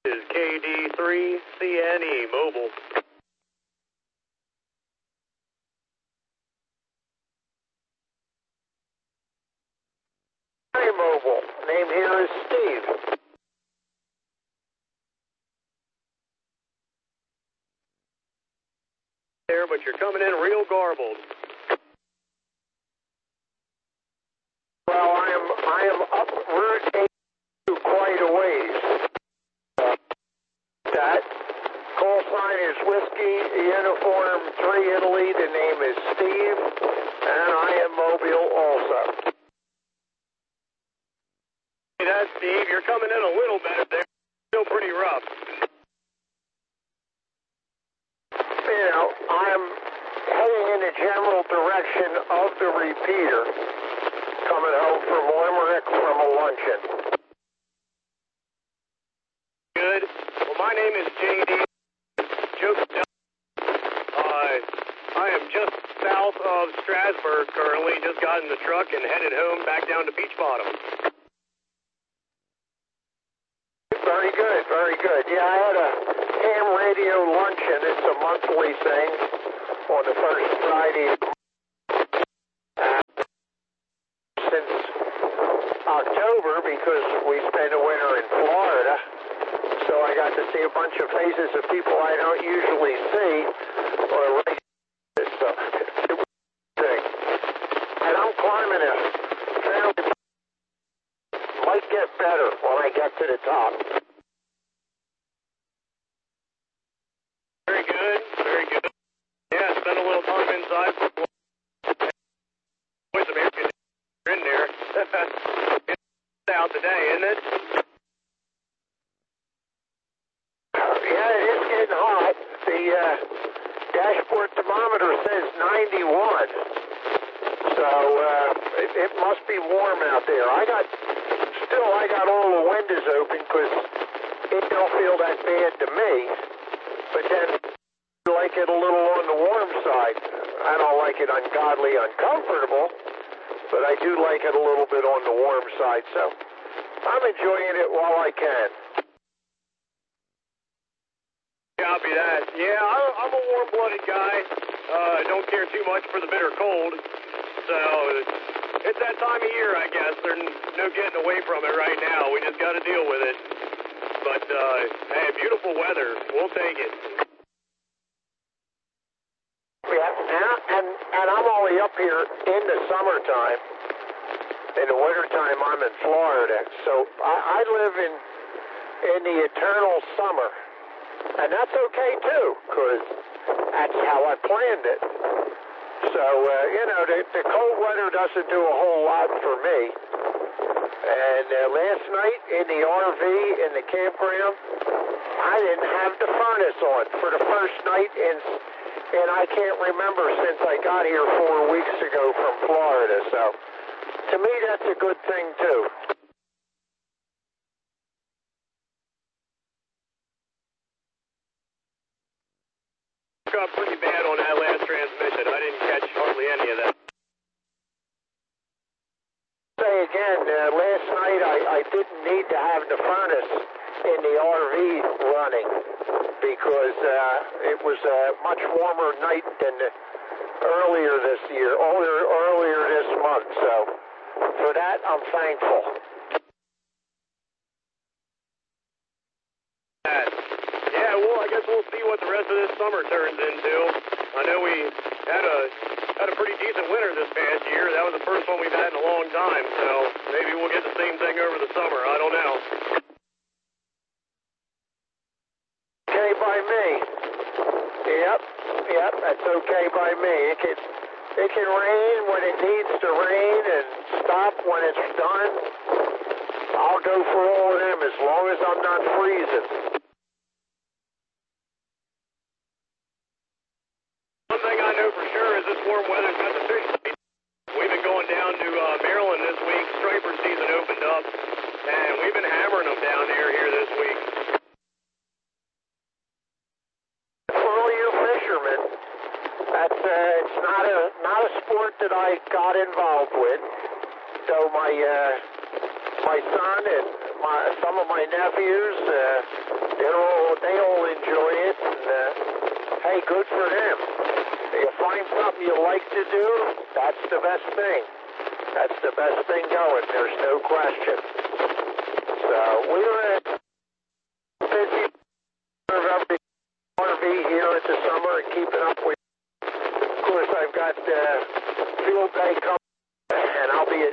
is KD3CNE Mobile. Hi, Mobile. Name here is Steve. There, but you're coming in real garbled. Well, I am up Route 8 quite a ways. That call sign is Whiskey Uniform 3 Italy. The name is Steve, and I am Mobile also. Hey, that's Steve. You're coming in a little bad there. Still pretty rough. You know, I'm heading in the general direction of the repeater, coming home from Limerick from a luncheon. Good. Well, my name is JD. I am just south of Strasburg currently. Just got in the truck and headed home back down to Beach Bottom. Very good, very good. Yeah, I had a ham radio luncheon. It's a monthly thing on the first Friday since October because we spend the winter in Florida. So I got to see a bunch of faces of people I don't usually see on a radio. So it was a thing. And I'm climbing a fairly might get better when I get to the top. Very good, very good. Yeah, spent a little time inside before. Boy, some air conditioners in there. It's out today, isn't it? Yeah, it is getting hot. The dashboard thermometer says 91. So it must be warm out there. I got all the windows open because it don't feel that bad to me. But then I like it a little on the warm side. I don't like it ungodly uncomfortable, but I do like it a little bit on the warm side. So I'm enjoying it while I can. Copy that. Yeah, I'm a warm-blooded guy. Don't care too much for the bitter cold. So it's that time of year, I guess. There's no getting away from it right now. We just got to deal with it. But, hey, beautiful weather. We'll take it. Yeah, and I'm only up here in the summertime. In the wintertime, I'm in Florida. So I live in the eternal summer. And that's okay, too, because that's how I planned it. So, the cold weather doesn't do a whole lot for me. And last night in the RV in the campground, I didn't have the furnace on for the first night, and I can't remember since I got here 4 weeks ago from Florida. So, to me, that's a good thing, too. Got pretty bad on that last transmission. I didn't catch hardly any of that. Say again, last night I didn't need to have the furnace in the RV running because it was a much warmer night than earlier this year, earlier this month. So for that, I'm thankful. Yeah, well, I guess we'll see what the rest of this summer turns into. I know we had a pretty decent winter this past year. That was the first one we've had in a long time, so maybe we'll get the same thing over the summer. I don't know. Okay by me. Yep, that's okay by me. It can rain when it needs to rain and stop when it's done. I'll go for all of them as long as I'm not freezing. One thing I know for sure is this warm weather's got the fish. We've been going down to Maryland this week. Striper season opened up, and we've been hammering them down there here this week. For all you fishermen, that's it's not a sport that I got involved with. So my son and some of my nephews, they all enjoy it, and hey, good for them. You find something you like to do, that's the best thing. That's the best thing going. There's no question. So we're busy of every RV here at the summer and keeping up with. Of course, I've got field day coming, and I'll be at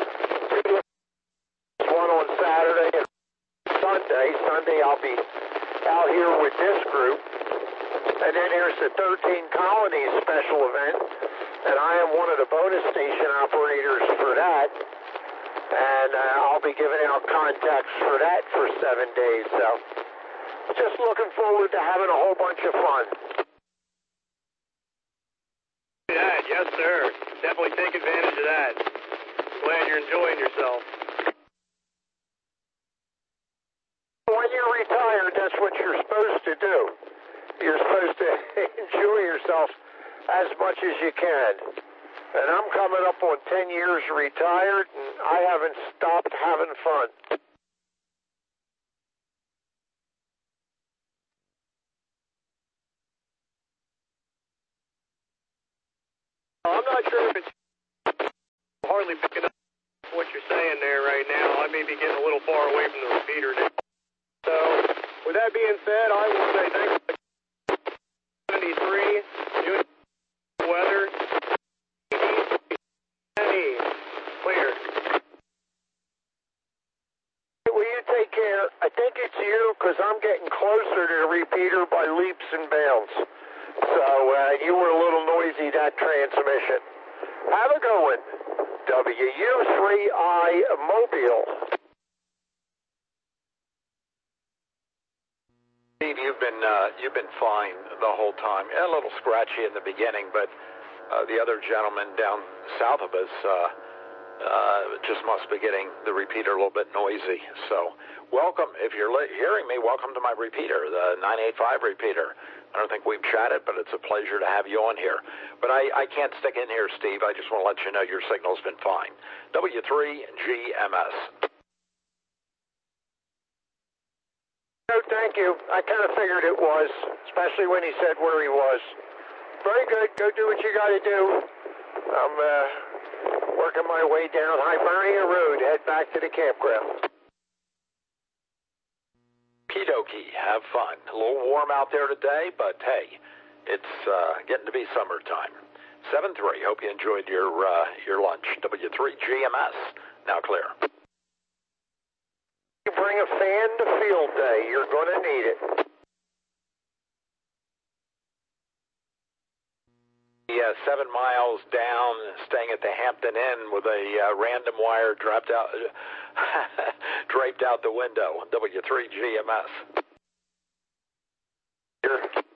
one on Saturday and Sunday. Sunday I'll be out here with this group. And then there's the 13 Colonies special event, and I am one of the bonus station operators for that. And I'll be giving out contacts for that for 7 days. So just looking forward to having a whole bunch of fun. Yeah, yes, sir. Definitely take advantage of that. Glad you're enjoying yourself. When you're retired, that's what you're supposed to do. You're supposed to enjoy yourself as much as you can. And I'm coming up on 10 years retired, and I haven't stopped having fun. I'm not sure if it's hardly picking up what you're saying there right now. I may be getting a little far away from the repeater now. So, with that being said, I will say thanks to 73, good weather, clear. Will you take care? I think it's you, because I'm getting closer to the repeater by leaps and bounds. So, you were a little noisy, that transmission. Have a good one. WU3I Mobile. Steve, you've been fine the whole time. A little scratchy in the beginning, but the other gentleman down south of us just must be getting the repeater a little bit noisy. So, welcome. If you're hearing me, welcome to my repeater, the 985 repeater. I don't think we've chatted, but it's a pleasure to have you on here. But I can't stick in here, Steve. I just want to let you know your signal's been fine. W3GMS. No, thank you. I kind of figured it was, especially when he said where he was. Very good. Go do what you got to do. I'm working my way down Hibernia Road, head back to the campground. Okie dokie. Have fun. A little warm out there today, but hey, it's getting to be summertime. 7-3. Hope you enjoyed your lunch. W3GMS. Now clear. You bring a fan to field day. You're going to need it. Yeah, 7 miles down, staying at the Hampton Inn with a random wire draped out the window. W3GMS. Here.